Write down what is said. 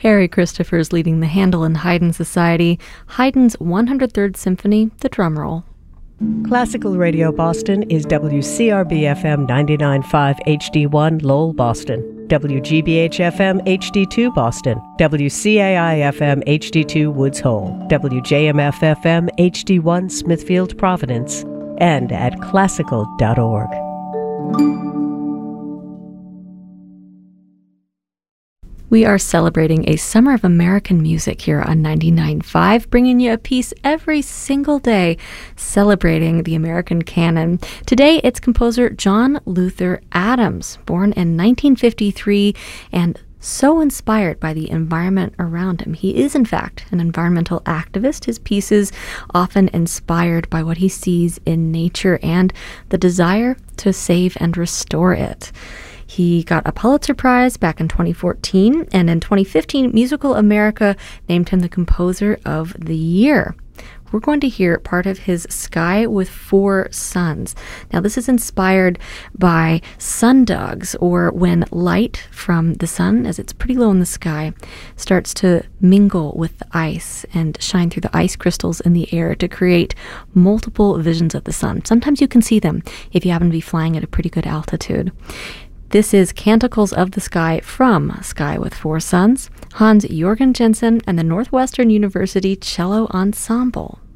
Harry Christophers leading the Handel and Haydn Society, Haydn's 103rd Symphony, the drum roll. Classical Radio Boston is WCRB-FM 99.5 HD1 Lowell, Boston, WGBH-FM HD2 Boston, WCAI-FM HD2 Woods Hole, WJMF-FM HD1 Smithfield, Providence, and at classical.org. We are celebrating a summer of American music here on 99.5, bringing you a piece every single day celebrating the American canon. Today, it's composer John Luther Adams, born in 1953 and so inspired by the environment around him. He is, in fact, an environmental activist. His pieces often inspired by what he sees in nature and the desire to save and restore it. He got a Pulitzer Prize back in 2014, and in 2015, Musical America named him the Composer of the Year. We're going to hear part of his Sky with Four Suns. Now, this is inspired by sundogs, or when light from the sun, as it's pretty low in the sky, starts to mingle with the ice and shine through the ice crystals in the air to create multiple visions of the sun. Sometimes you can see them if you happen to be flying at a pretty good altitude. This is Canticles of the Sky from Sky with Four Suns, Hans Jørgen Jensen and the Northwestern University Cello Ensemble.